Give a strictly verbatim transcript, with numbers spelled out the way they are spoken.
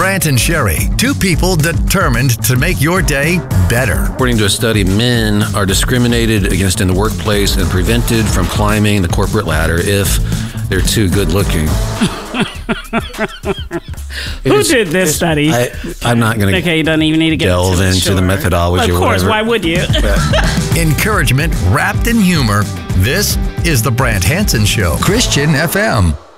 Brant and Sherry, two people determined to make your day better. According to a study, men are discriminated against in the workplace and prevented from climbing the corporate ladder if they're too good looking. Who is, did this study? I, I'm not going to okay, you don't even need to get delve into, it, into sure. the methodology. Of course, or whatever. why would you? Encouragement wrapped in humor. This is the Brant Hansen Show, Christian F M.